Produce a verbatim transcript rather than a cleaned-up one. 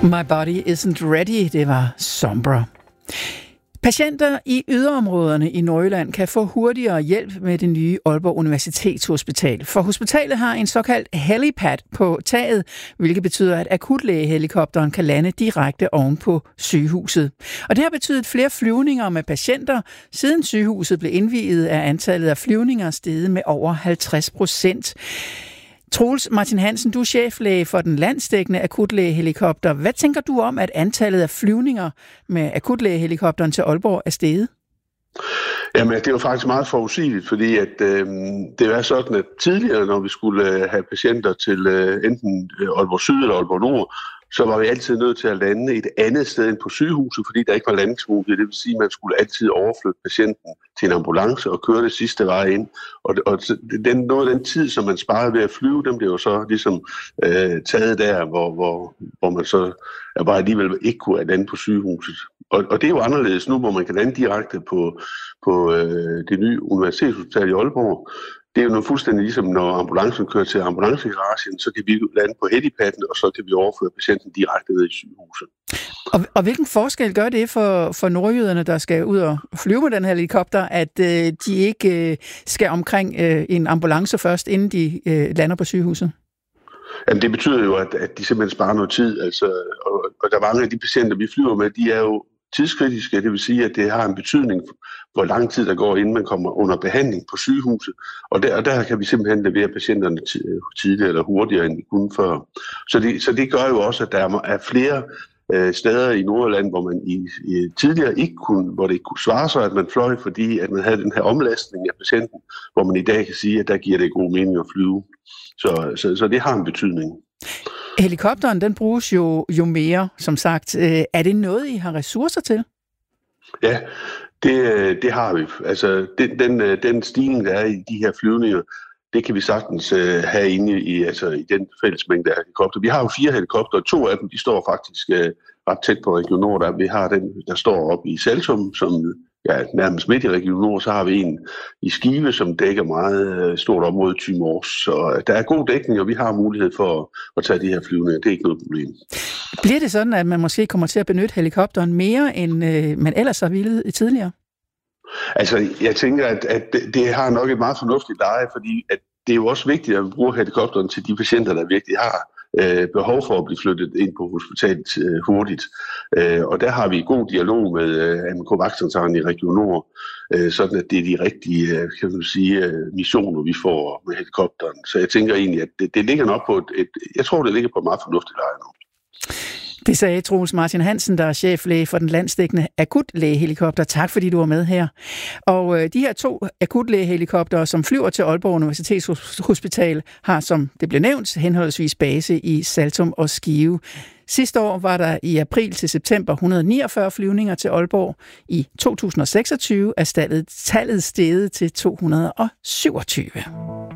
My body isn't ready, det var Sombra. Patienter i yderområderne i Nordjylland kan få hurtigere hjælp med det nye Aalborg Universitetshospital. For hospitalet har en såkaldt helipad på taget, hvilket betyder, at akutlægehelikopteren kan lande direkte oven på sygehuset. Og det har betydet flere flyvninger med patienter. Siden sygehuset blev indviet, er antallet af flyvninger steget med over halvtreds procent. Troels Martin Hansen, du er cheflæge for den landsdækkende akutlægehelikopter. Hvad tænker du om, at antallet af flyvninger med akutlægehelikopteren til Aalborg er steget? Jamen, det er jo faktisk meget forudsigeligt, fordi at, øh, det er sådan, at tidligere, når vi skulle have patienter til øh, enten Aalborg Syd eller Aalborg Nord, så var vi altid nødt til at lande et andet sted end på sygehuset, fordi der ikke var landingsmulighed. Det vil sige, at man skulle altid overflytte patienten til en ambulance og køre det sidste vej ind. Og, og den, noget af den tid, som man sparede ved at flyve, den blev jo så ligesom øh, taget der, hvor, hvor, hvor man så ja, bare alligevel ikke kunne lande på sygehuset. Og, og det er jo anderledes nu, hvor man kan lande direkte på, på øh, det nye universitetshospital i Aalborg. Det er jo noget fuldstændig ligesom, når ambulancen kører til ambulancegaragen, så kan vi lande på helipaden, og så kan vi overføre patienten direkte ned i sygehuset. Og, og hvilken forskel gør det for, for nordjyderne, der skal ud og flyve med den her helikopter, at øh, de ikke øh, skal omkring øh, en ambulance først, inden de øh, lander på sygehuset? Jamen, det betyder jo, at, at de simpelthen sparer noget tid. Altså, og, og der er mange af de patienter, vi flyver med, de er jo tidskritiske, det vil sige, at det har en betydning for, hvor lang tid der går, inden man kommer under behandling på sygehuset. Og der, og der kan vi simpelthen levere patienterne tidligere eller hurtigere, end vi kunne før. Så det, så det gør jo også, at der er flere øh, steder i Nordjylland, hvor man i, i, tidligere ikke kunne, hvor det ikke kunne svare sig, at man fløj, fordi at man havde den her omlastning af patienten, hvor man i dag kan sige, at der giver det god mening at flyve. Så, så, så det har en betydning. Helikopteren, den bruges jo, jo mere, som sagt. Er det noget, I har ressourcer til? Ja, det, det har vi. Altså, den, den, den stigning, der er i de her flyvninger, det kan vi sagtens uh, have inde i, altså, i den fællesmængde af helikopter. Vi har jo fire helikopter, og to af dem, de står faktisk uh, ret tæt på Region Nord. Der, vi har den, der står oppe i Saltum, som ja, nærmest midt i Region Nord. Så har vi en i Skive, som dækker meget uh, stort område, Thy Mors. Så der er god dækning, og vi har mulighed for at, at tage de her flyvninger. Det er ikke noget problem. Bliver det sådan, at man måske kommer til at benytte helikopteren mere, end øh, man ellers har villet tidligere? Altså, jeg tænker, at, at det har nok et meget fornuftigt leje, fordi at det er jo også vigtigt, at vi bruger helikopteren til de patienter, der virkelig har øh, behov for at blive flyttet ind på hospitalet øh, hurtigt. Øh, og der har vi god dialog med øh, A M K-vagtcentralen i Region Nord, øh, sådan at det er de rigtige øh, kan man sige, øh, missioner, vi får med helikopteren. Så jeg tænker egentlig, at det, det ligger nok på et, et, jeg tror, det ligger på et meget fornuftigt leje nu. Det sagde Troels Martin Hansen, der er cheflæge for den landsdækkende akutlægehelikopter. Tak fordi du var med her. Og øh, de her to akutlægehelikoptere, som flyver til Aalborg Universitetshospital, har, som det blev nævnt, henholdsvis base i Saltum og Skive. Sidste år var der i april til september et hundrede og niogfyrre flyvninger til Aalborg. I to tusind og seksogtyve er tallet steget til to hundrede og syvogtyve.